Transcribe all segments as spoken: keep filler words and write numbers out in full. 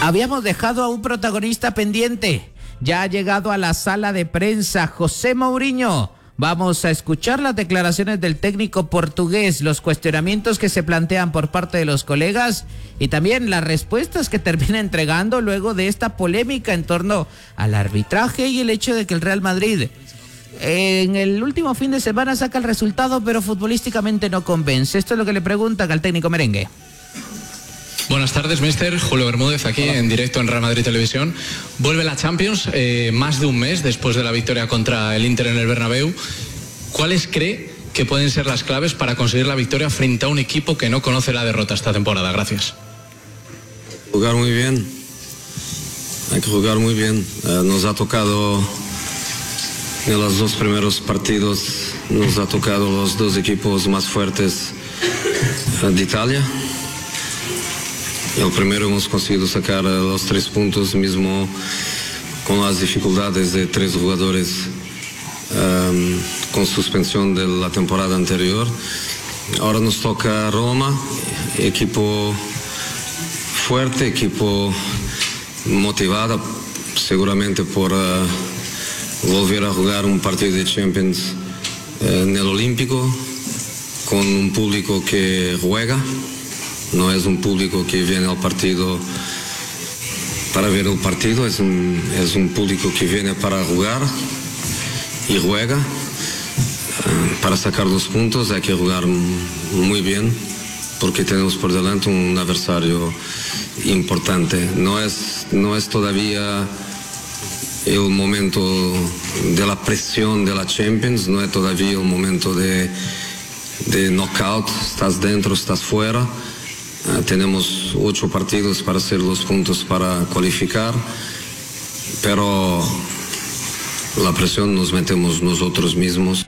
Habíamos dejado a un protagonista pendiente. Ya ha llegado a la sala de prensa José Mourinho. Vamos a escuchar las declaraciones del técnico portugués, los cuestionamientos que se plantean por parte de los colegas y también las respuestas que termina entregando luego de esta polémica en torno al arbitraje y el hecho de que el Real Madrid en el último fin de semana saca el resultado, pero futbolísticamente no convence. Esto es lo que le preguntan al técnico merengue. Buenas tardes, mister. Julio Bermúdez aquí. Hola. En directo en Real Madrid Televisión. Vuelve la Champions eh, más de un mes después de la victoria contra el Inter en el Bernabéu. ¿Cuáles cree que pueden ser las claves para conseguir la victoria frente a un equipo que no conoce la derrota esta temporada? Gracias. Jugar muy bien. Hay que jugar muy bien. Uh, nos ha tocado en los dos primeros partidos, nos ha tocado los dos equipos más fuertes uh, de Italia. El primero hemos conseguido sacar los tres puntos, mismo con las dificultades de tres jugadores um, con suspensión de la temporada anterior. Ahora nos toca Roma, equipo fuerte, equipo motivado, seguramente por uh, volver a jugar un partido de Champions uh, en el Olímpico, con un público que juega. No es un público que viene al partido para ver el partido, es un, es un público que viene para jugar y juega. Para sacar los puntos hay que jugar muy bien porque tenemos por delante un adversario importante. No es, no es todavía el momento de la presión de la Champions, no es todavía el momento de, de knockout, estás dentro, estás fuera. Uh, tenemos ocho partidos para hacer los puntos para cualificar, pero la presión nos metemos nosotros mismos.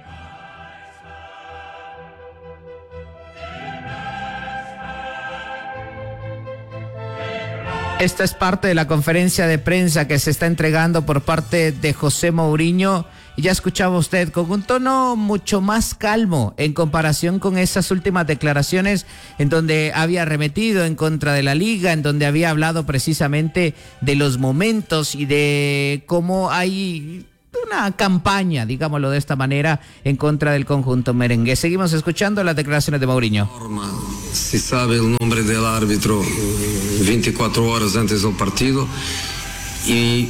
Esta es parte de la conferencia de prensa que se está entregando por parte de José Mourinho. Y ya escuchaba usted con un tono mucho más calmo en comparación con esas últimas declaraciones en donde había arremetido en contra de la liga, en donde había hablado precisamente de los momentos y de cómo hay una campaña, digámoslo de esta manera, en contra del conjunto merengue. Seguimos escuchando las declaraciones de Mourinho. Se sabe el nombre del árbitro veinticuatro horas antes del partido y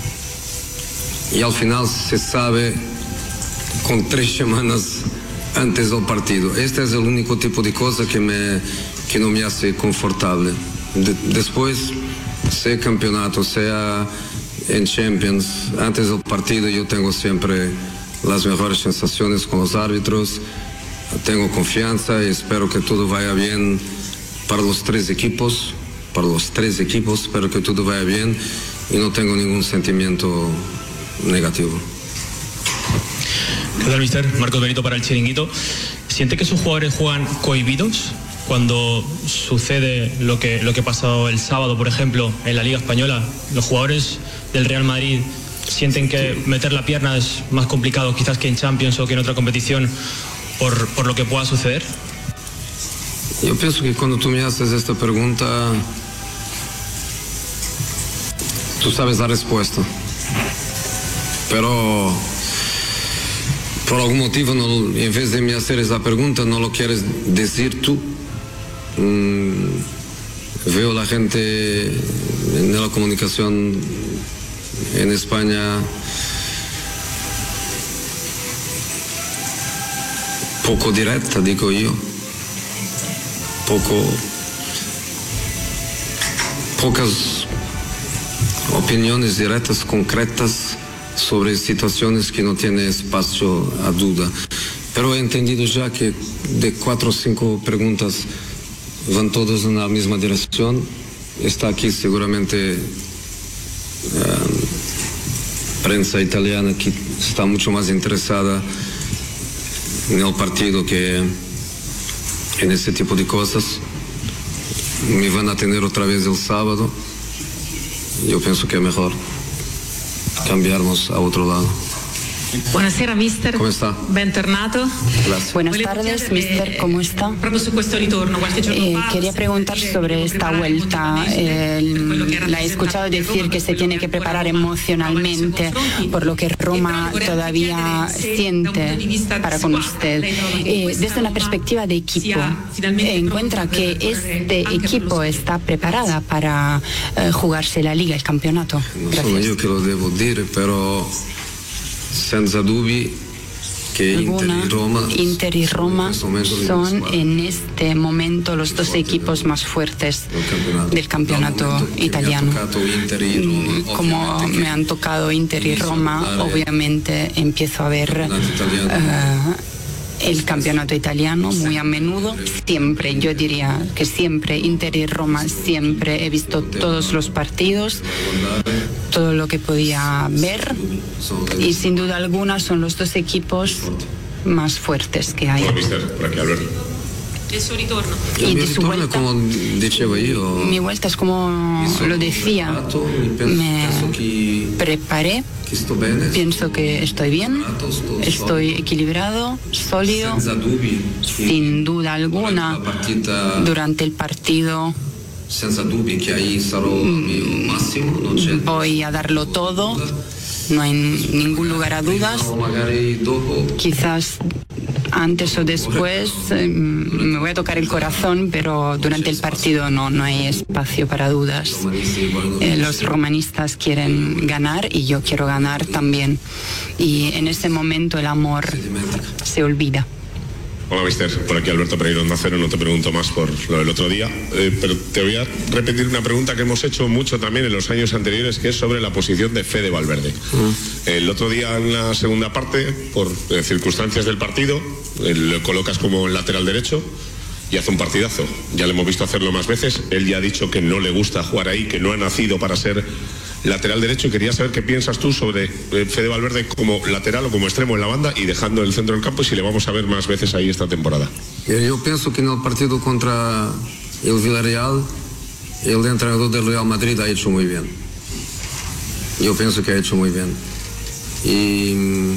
y al final se sabe con tres semanas antes del partido. Este es el único tipo de cosa que, me, que no me hace confortable. De, después, sea campeonato, sea en Champions, antes del partido yo tengo siempre las mejores sensaciones con los árbitros, tengo confianza y espero que todo vaya bien para los tres equipos, para los tres equipos, espero que todo vaya bien y no tengo ningún sentimiento negativo. ¿Qué tal, mister? Marcos Benito para El Chiringuito. ¿Siente que sus jugadores juegan cohibidos cuando sucede lo que, lo que pasó el sábado, por ejemplo, en la Liga Española? ¿Los jugadores del Real Madrid sienten que meter la pierna es más complicado quizás que en Champions o que en otra competición por, por lo que pueda suceder? Yo pienso que cuando tú me haces esta pregunta, tú sabes la respuesta. Pero por algún motivo, no, en vez de me hacer esa pregunta, no lo quieres decir tú. Mm, veo la gente en la comunicación en España poco directa, digo yo. Poco, pocas opiniones directas, concretas, sobre situaciones que no tienen espacio a duda. Pero he entendido ya que de cuatro o cinco preguntas van todas en la misma dirección. Está aquí seguramente uh, prensa italiana que está mucho más interesada en el partido que en ese tipo de cosas. Me van a tener otra vez el sábado. Yo pienso que es mejor cambiarnos a otro lado. Buonasera mister. Come sta? Bentornato. Gracias. Buenas tardes, mister, ¿cómo está? Proprio su questo ritorno, qualche giorno Eh, fa, quería preguntar sobre esta vuelta. Eh, la he escuchado decir que se tiene que preparar emocionalmente por lo que Roma todavía siente para con usted. Eh, desde una perspectiva de equipo, eh, ¿encuentra que este equipo está preparada para eh, jugarse la Liga, el campeonato? Non sono io che lo devo dire, però senza dubbi che Inter y Roma, Inter y Roma son en este momento los dos equipos más fuertes del campeonato italiano. Como me han tocado Inter y Roma, obviamente empiezo a ver uh, el campeonato italiano muy a menudo, siempre, yo diría que siempre, Inter y Roma, siempre he visto todos los partidos, todo lo que podía ver, y sin duda alguna son los dos equipos más fuertes que hay. Hola, mister, por aquí Alberto. del suo ritorno. Y de su vuelta, como dicevo io, mi vuelta es como lo decía, me preparé, pienso que estoy bien, estoy equilibrado, sólido, sin duda alguna, durante el partido voy a darlo todo, no hay ningún lugar a dudas. Quizás antes o después eh, me voy a tocar el corazón, pero durante el partido no, no hay espacio para dudas. Eh, los romanistas quieren ganar y yo quiero ganar también. Y en ese momento el amor se olvida. Hola, mister. Por aquí Alberto Pereiro, Onda Cero. No te pregunto más por lo del otro día, eh, pero te voy a repetir una pregunta que hemos hecho mucho también en los años anteriores, que es sobre la posición de Fede Valverde. Mm. El otro día, en la segunda parte, por eh, circunstancias del partido, eh, lo colocas como lateral derecho y hace un partidazo. Ya lo hemos visto hacerlo más veces. Él ya ha dicho que no le gusta jugar ahí, que no ha nacido para ser lateral derecho, y quería saber qué piensas tú sobre Fede Valverde como lateral o como extremo en la banda y dejando el centro del campo, y si le vamos a ver más veces ahí esta temporada. Yo pienso que en el partido contra el Villarreal, el entrenador del Real Madrid ha hecho muy bien. Yo pienso que ha hecho muy bien. Y,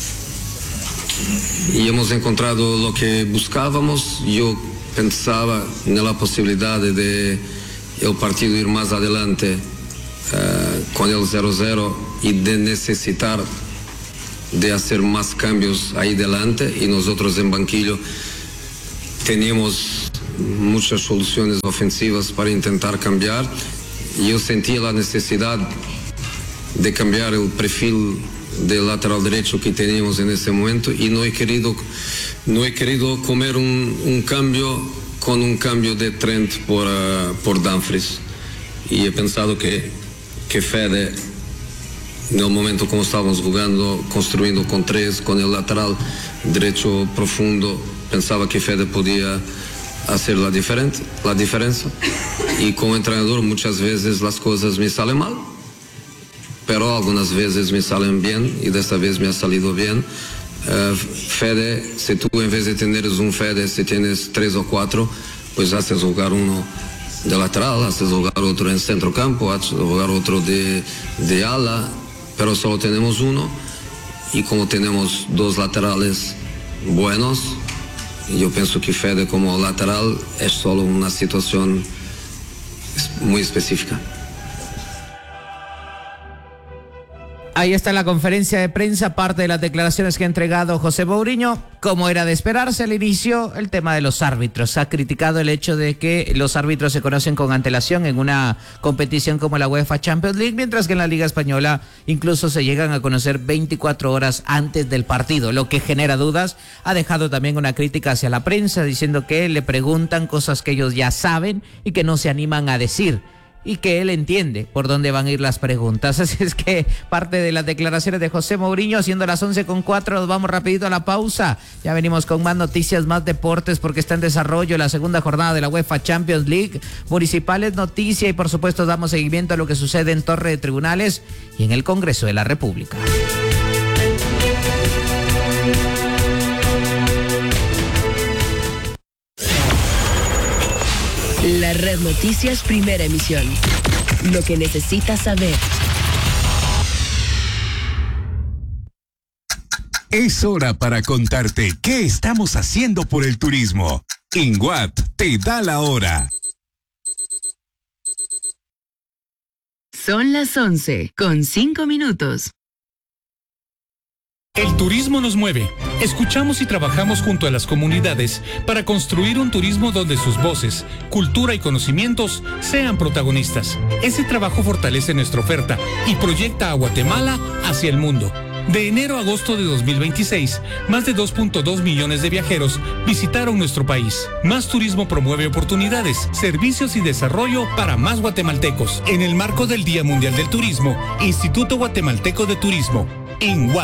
y hemos encontrado lo que buscábamos. Yo pensaba en la posibilidad de el partido ir más adelante Uh, con el cero cero y de necesitar de hacer más cambios ahí delante, y nosotros en banquillo teníamos muchas soluciones ofensivas para intentar cambiar. Yo sentía la necesidad de cambiar el perfil del lateral derecho que teníamos en ese momento, y no he querido no he querido comer un, un cambio con un cambio de Trent por, uh, por Dumfries, y he pensado que que Fede, en el momento como estábamos jugando, construyendo con tres, con el lateral derecho profundo, pensaba que Fede podía hacer la, diferente, la diferencia. Y como entrenador muchas veces las cosas me salen mal, pero algunas veces me salen bien, y de esta vez me ha salido bien. Uh, Fede, si tú en vez de tener un Fede, si tienes tres o cuatro, pues haces jugar uno de lateral, haces jugar otro en centro campo, haces jugar otro de, de ala, pero solo tenemos uno, y como tenemos dos laterales buenos, yo pienso que Fede como lateral es solo una situación muy específica. Ahí está la conferencia de prensa, parte de las declaraciones que ha entregado José Mourinho. Como era de esperarse al inicio, el tema de los árbitros. Ha criticado el hecho de que los árbitros se conocen con antelación en una competición como la UEFA Champions League, mientras que en la Liga Española incluso se llegan a conocer veinticuatro horas antes del partido, lo que genera dudas. Ha dejado también una crítica hacia la prensa, diciendo que le preguntan cosas que ellos ya saben y que no se animan a decir, y que él entiende por dónde van a ir las preguntas. Así es que parte de las declaraciones de José Mourinho, siendo las once con cuatro, nos vamos rapidito a la pausa. Ya venimos con más noticias, más deportes, porque está en desarrollo la segunda jornada de la UEFA Champions League. Municipales noticia, y por supuesto damos seguimiento a lo que sucede en Torre de Tribunales y en el Congreso de la República. La Red Noticias, primera emisión. Lo que necesitas saber. Es hora para contarte qué estamos haciendo por el turismo. INWAT te da la hora. Son las once con cinco minutos. El turismo nos mueve. Escuchamos y trabajamos junto a las comunidades para construir un turismo donde sus voces, cultura y conocimientos sean protagonistas. Ese trabajo fortalece nuestra oferta y proyecta a Guatemala hacia el mundo. De enero a agosto de dos mil veintiséis, más de dos punto dos millones de viajeros visitaron nuestro país. Más turismo promueve oportunidades, servicios y desarrollo para más guatemaltecos. En el marco del Día Mundial del Turismo, Instituto Guatemalteco de Turismo, INWAT.